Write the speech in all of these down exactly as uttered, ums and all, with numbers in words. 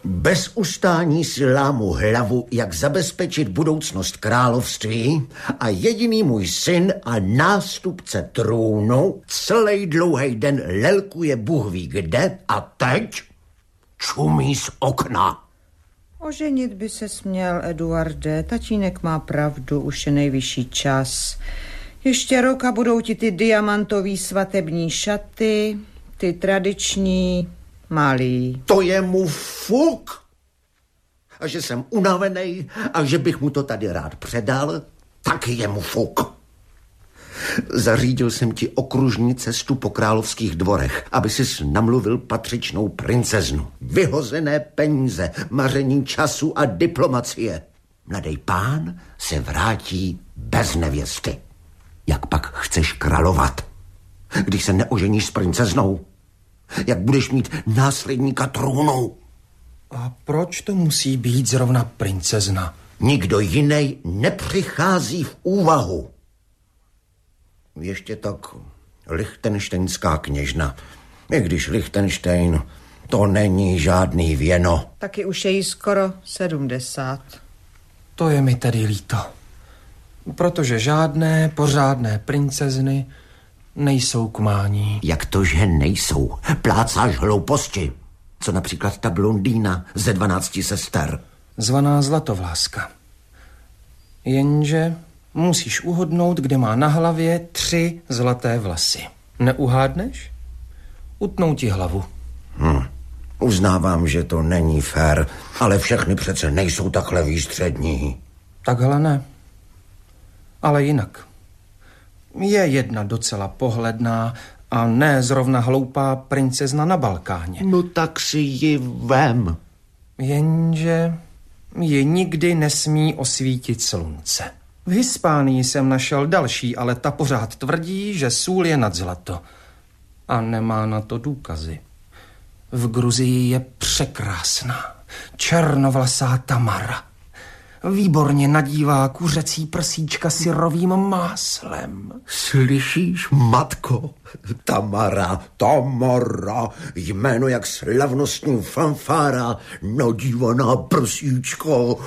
Bez ustání si lámu hlavu, jak zabezpečit budoucnost království a jediný můj syn a nástupce trůnu celý dlouhý den lelkuje Bůh ví kde a teď čumí z okna. Oženit by se směl, Eduarde. Tatínek má pravdu, už je nejvyšší čas. Ještě rok a budou ti ty diamantový svatební šaty, ty tradiční, malý. To je mu fuk. A že jsem unavený a že bych mu to tady rád předal, taky je mu fuk. Zařídil jsem ti okružní cestu po královských dvorech, aby sis namluvil patřičnou princeznu. Vyhozené peníze, maření času a diplomacie. Mladý pán se vrátí bez nevěsty. Jak pak chceš královat, když se neoženíš s princeznou? Jak budeš mít následníka trůnu? A proč to musí být zrovna princezna? Nikdo jiný nepřichází v úvahu. Ještě tak lichtenštejnská kněžna. I když Lichtenštejn, to není žádný věno. Taky už je jí skoro sedmdesát. To je mi tedy líto. Protože žádné pořádné princezny nejsou k mání. Jak to, že nejsou? Plácáš hlouposti. Co například ta blondýna ze dvanácti sester? Zvaná Zlatovláska. Jenže musíš uhodnout, kde má na hlavě tři zlaté vlasy. Neuhádneš? Utnou ti hlavu. Hm. Uznávám, že to není fér, ale všechny přece nejsou takhle výstřední. Takhle ne. Ale jinak. Je jedna docela pohledná a ne zrovna hloupá princezna na Balkáně. No tak si ji vem. Jenže ji nikdy nesmí osvítit slunce. V Hispánii jsem našel další, ale ta pořád tvrdí, že sůl je nad zlato. A nemá na to důkazy. V Gruzii je překrásná, černovlasá Tamara. Výborně nadívá kuřecí prsíčka syrovým máslem. Slyšíš, matko? Tamara, Tamara, jméno jak slavnostní fanfára, nadívaná prsíčko.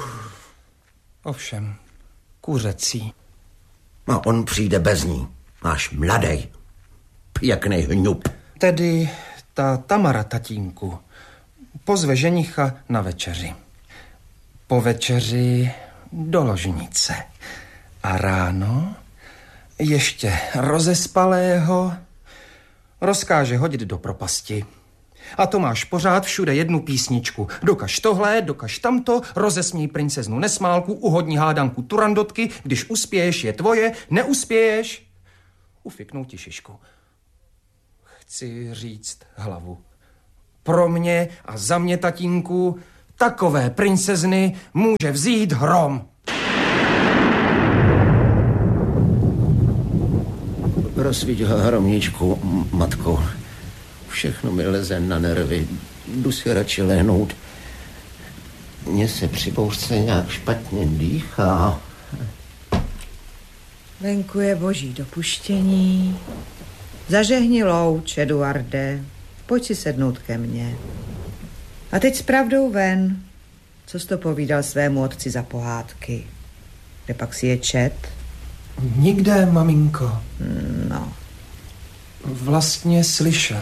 Ovšem, kuřecí. A on přijde bez ní, máš mladej, pěknej hňup. Tedy ta Tamara, tatínku, pozve ženicha na večeři. Po večeři do ložnice. A ráno ještě rozespalého rozkáže hodit do propasti. A to máš pořád všude jednu písničku. Dokaž tohle, dokaž tamto, rozesměj princeznu Nesmálku, uhodni hádanku Turandotky, když uspěješ, je tvoje, neuspěješ, ufiknou ti šišku. Chci říct hlavu. Pro mě a za mě, tatínku, takové princezny může vzít hrom. Rozsvíť hromničku, matko. Všechno mi leze na nervy. Jdu si radši lehnout. Mně se při bouřce nějak špatně dýchá. Venku je boží dopuštění. Zažehni louč, Eduarde. Pojď si sednout ke mně. A teď s pravdou ven. Co jsi to povídal svému otci za pohádky? Kde pak si je čet? Nikde, maminko. No. Vlastně slyšel.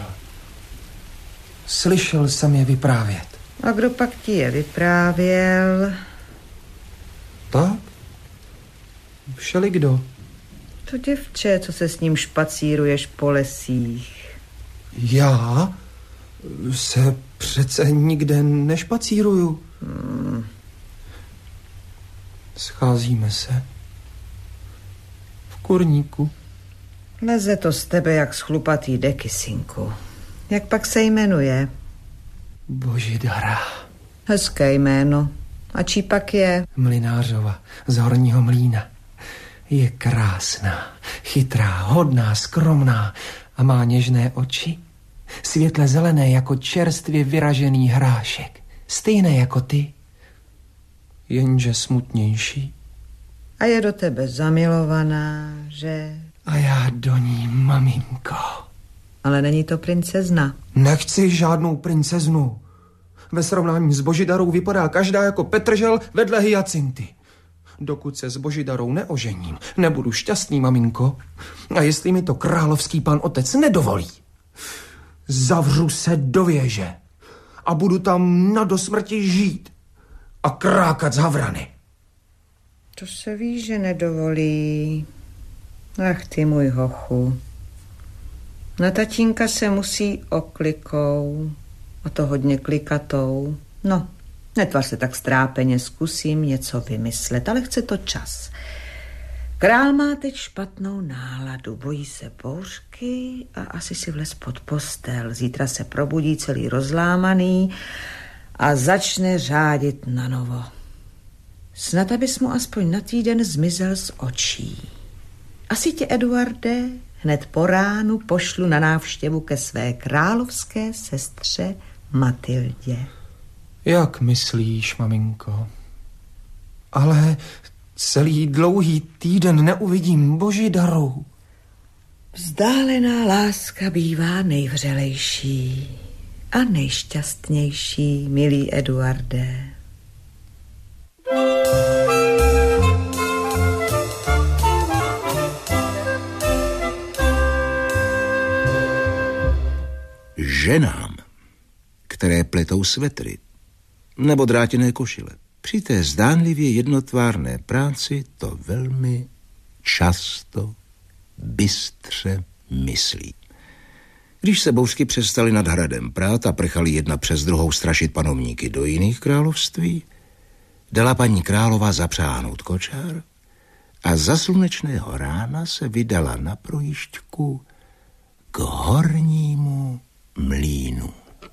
Slyšel jsem je vyprávět. A kdo pak ti je vyprávěl? Tak? Všelikdo. To děvče, co se s ním špacíruješ po lesích. Já se přece nikde nešpacíruju. Hmm. Scházíme se v kurníku. Leze to z tebe jak z chlupatý deky, synku. Jak pak se jmenuje? Božidara. Hezké jméno. A čí pak je? Mlynářova z Horního Mlýna. Je krásná, chytrá, hodná, skromná a má něžné oči. Světle zelené jako čerstvě vyražený hrášek. Stejné jako ty, jenže smutnější. A je do tebe zamilovaná, že? A já do ní, maminko. Ale není to princezna. Nechci žádnou princeznu. Ve srovnání s Božidarou vypadá každá jako Petržel vedle hyacinty. Dokud se s Božidarou neožením, nebudu šťastný, maminko. A jestli mi to královský pan otec nedovolí, zavřu se do věže a budu tam na dosmrti žít a krákat z havrany. To se ví, že nedovolí. Ach ty můj hochu. Na tatínka se musí oklikou. A to hodně klikatou. No, netvař se tak strápeně, zkusím něco vymyslet, ale chce to čas. Král má teď špatnou náladu, bojí se bouřky a asi si vlez pod postel. Zítra se probudí celý rozlámaný a začne řádit na novo. Snad, abys mu aspoň na týden zmizel z očí. Asi tě, Eduarde, hned po ránu pošlu na návštěvu ke své královské sestře Matildě. Jak myslíš, maminko? Ale celý dlouhý týden neuvidím Božidaru. Vzdálená láska bývá nejvřelejší a nejšťastnější, milý Eduarde. Ženám, které pletou svetry nebo drátěné košile, při té zdánlivě jednotvárné práci to velmi často bystře myslí. Když se bouřky přestaly nad hradem prát a prchali jedna přes druhou strašit panovníky do jiných království, dala paní králová zapřáhnout kočár a za slunečného rána se vydala na projížďku k hornímu mlýnu.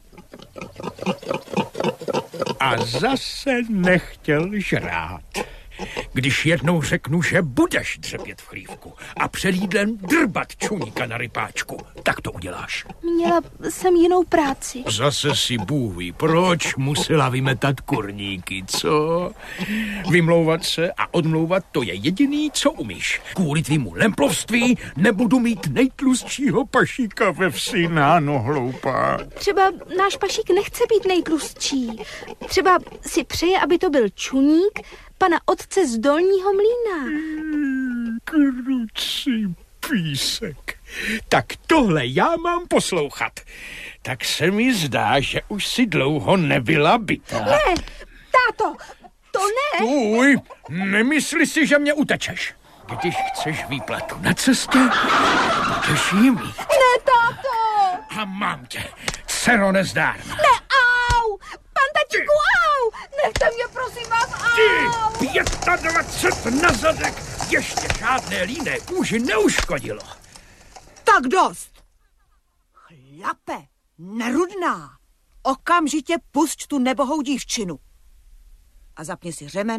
A zase nechtěl žrát. Když jednou řeknu, že budeš dřepět v chlívku a před jídlem drbat čuníka na rypáčku, tak to uděláš. Měla jsem jinou práci. Zase si Bůh ví, proč musela vymetat kurníky, co? Vymlouvat se a odmlouvat, to je jediný, co umíš. Kvůli tvýmu lemplovství nebudu mít nejtlustšího pašíka ve vsi, náno hloupá. Třeba náš pašík nechce být nejtlustší. Třeba si přeje, aby to byl čuník pana otce z dolního mlýna. Hmm, krucí písek. Tak tohle já mám poslouchat. Tak se mi zdá, že už si dlouho nebyla bitá. Ne, táto, to ne. Stůj, nemysli si, že mě utečeš. Když chceš výplatu na cestě, budeš jí mít. Ne, táto. A mám tě, dcero nezdárná. Ne, au, pan tatíku, au. Nechte mě, prosím vás, au. Ty, dvacet pět na zadek, ještě žádné líné kůži neuškodilo. Tak dost! Chlape, nerudná, okamžitě pusť tu nebohou dívčinu. A zapni si řemen